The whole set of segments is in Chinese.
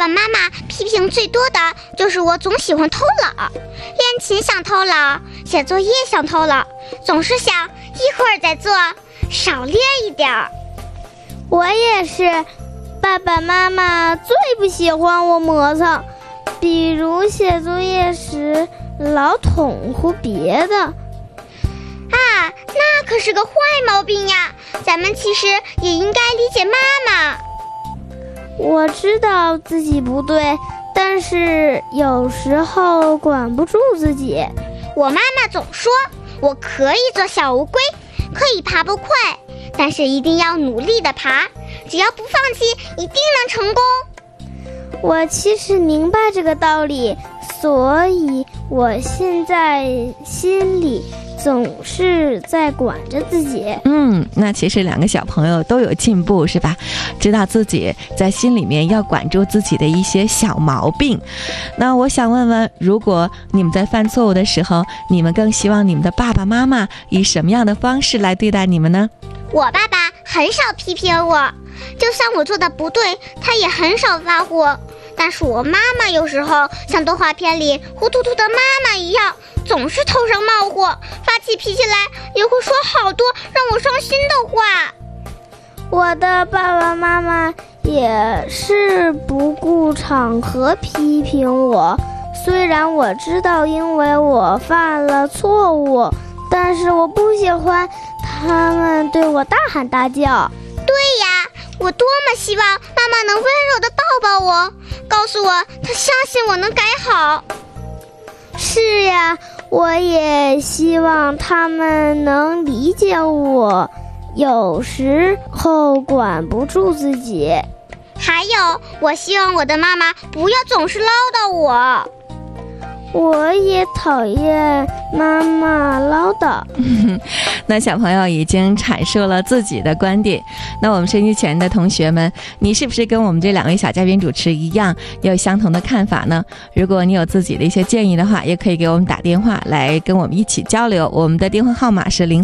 爸妈妈批评最多的就是我总喜欢偷懒，练琴想偷懒，写作业想偷懒，总是想一会儿再做，少练一点儿。 我也是，爸爸妈妈最不喜欢我磨蹭，比如写作业时老捅呼别的。 啊，那可是个坏毛病呀，咱们其实也应该理解妈妈。 我知道自己不对，但是有时候管不住自己。 我妈妈总说我可以做小乌龟，可以爬不快，但是一定要努力地爬，只要不放弃，一定能成功。 我其实明白这个道理，所以我现在心里总是在管着自己。 那其实两个小朋友都有进步，是吧？知道自己在心里面要管住自己的一些小毛病。那我想问问，如果你们在犯错误的时候，你们更希望你们的爸爸妈妈以什么样的方式来对待你们呢？ 我爸爸很少批评我，就算我做的不对，他也很少发火。但是我妈妈有时候像动画片里糊涂涂的妈妈一样，总是头上冒火，发起脾气来也会说好多让我伤心的话。 我的爸爸妈妈也是不顾场合批评我，虽然我知道因为我犯了错误，但是我不喜欢他们对我大喊大叫。 对呀，我多么希望妈妈能温柔地抱抱我，告诉我她相信我能改好。 是呀，我也希望他们能理解我，有时候管不住自己。 还有，我希望我的妈妈不要总是唠叨我。 我也讨厌妈妈唠叨。 那小朋友已经阐述了自己的观点，那我们收音机前的同学们，你是不是跟我们这两位小嘉宾主持一样有相同的看法呢？如果你有自己的一些建议的话，也可以给我们打电话来跟我们一起交流。我们的电话号码是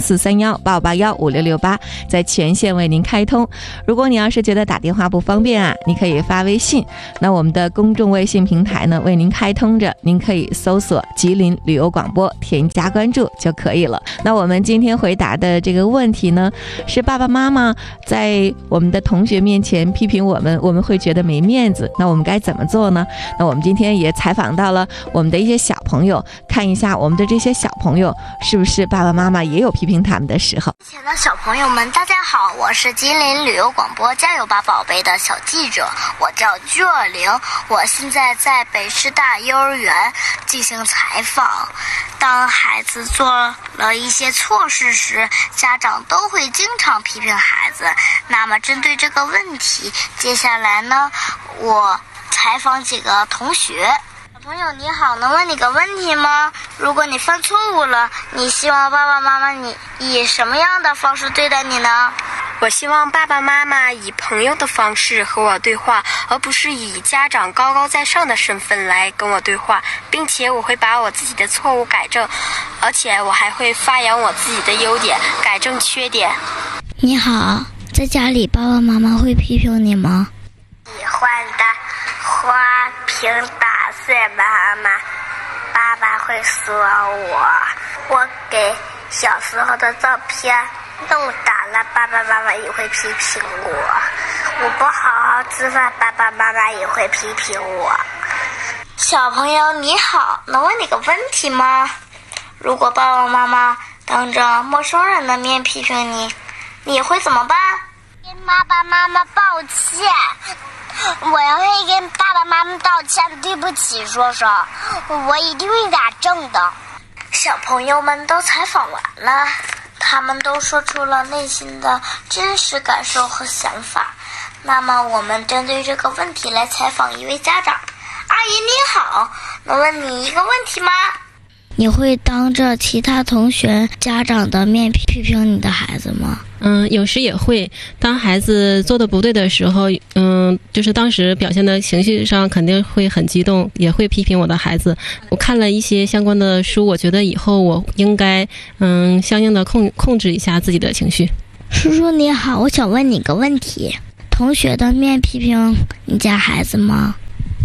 043185815668，在全线为您开通。如果你要是觉得打电话不方便啊，你可以发微信，那我们的公众微信平台呢为您开通着，您可以搜索吉林旅游广播，添加关注就可以了。那我们今天回答的这个问题呢，是爸爸妈妈在我们的同学面前批评我们会觉得没面子，那我们该怎么做呢？那我们今天也采访到了我们的一些小朋友，看一下我们的这些小朋友是不是爸爸妈妈也有批评他们的时候。 亲爱的小朋友们，大家好，我是吉林旅游广播加油吧宝贝的小记者，我叫居尔玲，我现在在北师大幼儿园进行采访。当孩子做了一些错事时，家长都会经常批评孩子。那么针对这个问题，接下来呢，我采访几个同学。小朋友你好，能问你个问题吗？如果你犯错误了，你希望爸爸妈妈你以什么样的方式对待你呢？ 我希望爸爸妈妈以朋友的方式和我对话，而不是以家长高高在上的身份来跟我对话，并且我会把我自己的错误改正，而且我还会发扬我自己的优点，改正缺点。 你好，在家里爸爸妈妈会批评你吗？ 喜欢的花瓶打碎妈妈，爸爸会说我给小时候的照片弄打了，爸爸妈妈也会批评我不好好吃饭，爸爸妈妈也会批评我。小朋友你好，能问你个问题吗？如果爸爸妈妈当着陌生人的面批评你，你会怎么办？ 跟爸爸妈妈抱歉，我要会跟爸爸妈妈道歉，对不起说，我一定会改正的。 小朋友们都采访完了，他们都说出了内心的真实感受和想法。那么我们针对这个问题来采访一位家长。阿姨你好，能问你一个问题吗？ 你会当着其他同学家长的面批评你的孩子吗？ 有时也会，当孩子做的不对的时候，就是当时表现的情绪上肯定会很激动，也会批评我的孩子。我看了一些相关的书，我觉得以后我应该相应的控制一下自己的情绪。 叔叔你好，我想问你个问题，同学的面批评你家孩子吗？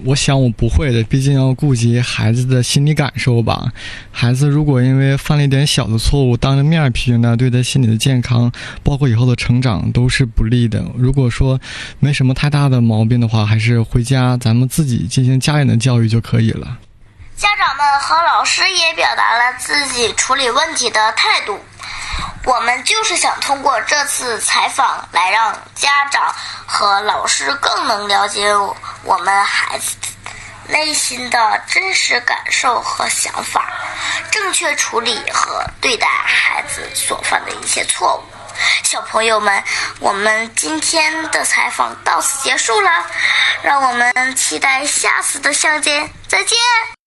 我想我不会的，毕竟要顾及孩子的心理感受吧。孩子如果因为犯了一点小的错误当着面批评他，对他心理的健康包括以后的成长都是不利的。如果说没什么太大的毛病的话，还是回家咱们自己进行家人的教育就可以了。 家长们和老师也表达了自己处理问题的态度。我们就是想通过这次采访来让家长和老师更能了解我们孩子内心的真实感受和想法，正确处理和对待孩子所犯的一些错误。小朋友们，我们今天的采访到此结束了，让我们期待下次的相见，再见。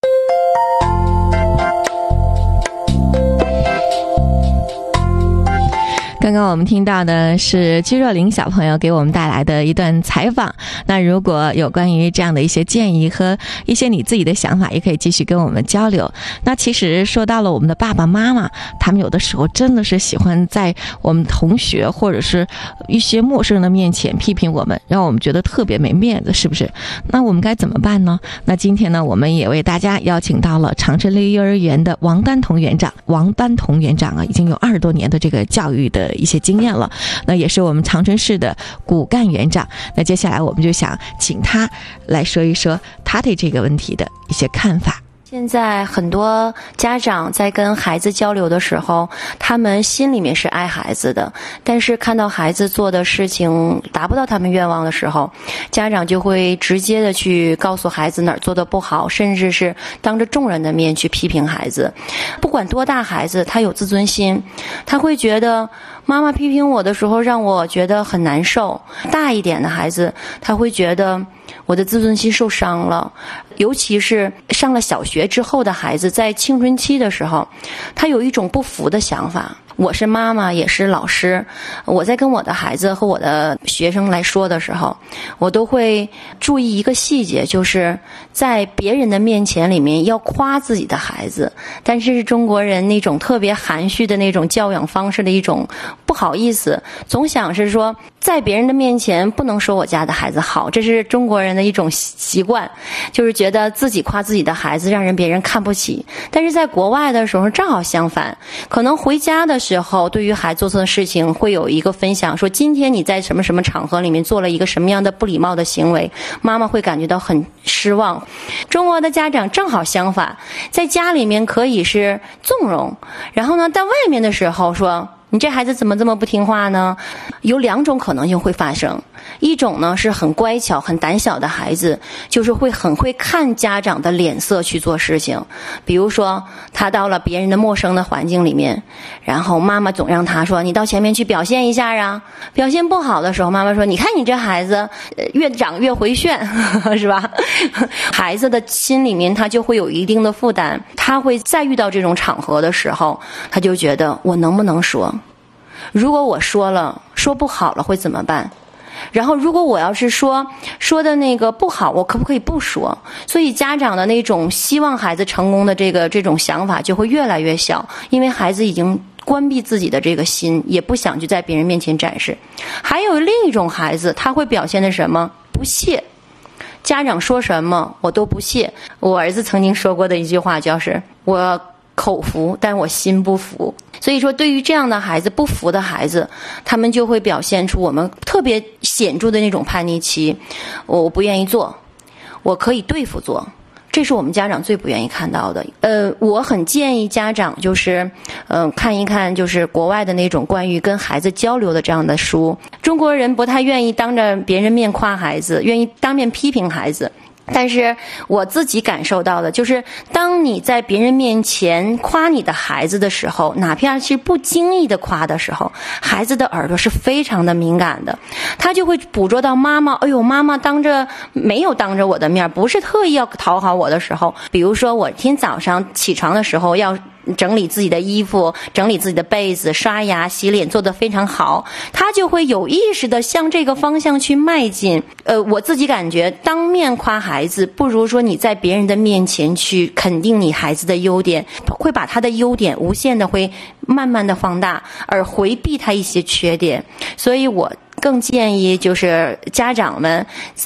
刚刚我们听到的是居若琳小朋友给我们带来的一段采访。那如果有关于这样的一些建议和一些你自己的想法，也可以继续跟我们交流。那其实说到了我们的爸爸妈妈，他们有的时候真的是喜欢在我们同学或者是一些陌生人的面前批评我们，让我们觉得特别没面子，是不是？那我们该怎么办呢？那今天呢，我们也为大家邀请到了长春类幼儿园的王丹彤园长。王丹彤园长啊，已经有20多年的这个教育的一些经验了，那也是我们长春市的骨干园长。那接下来我们就想请他来说一说他对这个问题的一些看法。 现在很多家长在跟孩子交流的时候，他们心里面是爱孩子的，但是看到孩子做的事情达不到他们愿望的时候，家长就会直接的去告诉孩子哪儿做的不好，甚至是当着众人的面去批评孩子。不管多大孩子，他有自尊心，他会觉得妈妈批评我的时候让我觉得很难受。大一点的孩子，他会觉得我的自尊心受伤了。尤其是上了小学之后的孩子，在青春期的时候，他有一种不服的想法。我是妈妈，也是老师，我在跟我的孩子和我的学生来说的时候，我都会注意一个细节，就是在别人的面前里面要夸自己的孩子，但是中国人那种特别含蓄的那种教养方式的一种不好意思，总想是说在别人的面前不能说我家的孩子好，这是中国人的一种习惯，就是觉得自己夸自己的孩子让别人看不起。但是在国外的时候正好相反，可能回家的时候对于孩子做错的事情会有一个分享，说今天你在什么什么场合里面做了一个什么样的不礼貌的行为，妈妈会感觉到很失望。中国的家长正好相反，在家里面可以是纵容，然后呢在外面的时候说你这孩子怎么这么不听话呢？有2种可能性会发生。一种呢是很乖巧很胆小的孩子，就是很会看家长的脸色去做事情。比如说他到了别人的陌生的环境里面，然后妈妈总让他说你到前面去表现一下啊。表现不好的时候，妈妈说你看你这孩子越长越回旋是吧？孩子的心里面他就会有一定的负担，他会再遇到这种场合的时候，他就觉得我能不能说，如果我说了说不好了会怎么办？然后如果我要是说的那个不好，我可不可以不说？所以家长的那种希望孩子成功的这种想法就会越来越小，因为孩子已经关闭自己的这个心，也不想去在别人面前展示。还有另一种孩子，他会表现的什么？不屑。家长说什么我都不屑。我儿子曾经说过的一句话就是我口服但我心不服。所以说对于这样的孩子，不服的孩子，他们就会表现出我们特别显著的那种叛逆期。我不愿意做，我可以对付做，这是我们家长最不愿意看到的。我很建议家长就是看一看就是国外的那种关于跟孩子交流的这样的书。中国人不太愿意当着别人面夸孩子，愿意当面批评孩子。但是我自己感受到的就是当你在别人面前夸你的孩子的时候，哪怕是不经意的夸的时候，孩子的耳朵是非常的敏感的，他就会捕捉到妈妈，哎呦，妈妈没有当着我的面，不是特意要讨好我的时候。比如说我天早上起床的时候要整理自己的衣服，整理自己的被子，刷牙洗脸做得非常好，他就会有意识的向这个方向去迈进。我自己感觉当面夸孩子不如说你在别人的面前去肯定你孩子的优点，会把他的优点无限的会慢慢的放大，而回避他一些缺点。所以我更建议就是家长们